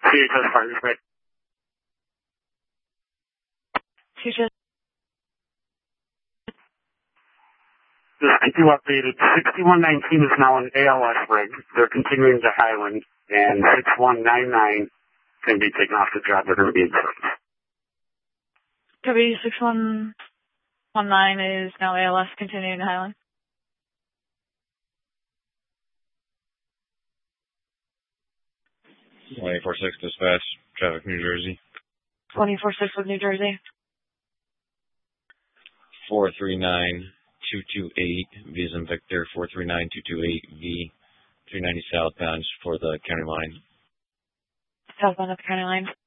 CHS Partners, right? CHS. Just keep you updated. 6119 is now an ALS rig. They're continuing to Highland, and 6199 can be taken off the job. They're going to be in service. Copy. 6119 is now ALS, continuing to Highland. 24-6 dispatch, traffic New Jersey. 24-6 with New Jersey. 439-228, V as in Victor, 439-228, V, 390 southbound for the county line. Southbound of the county line.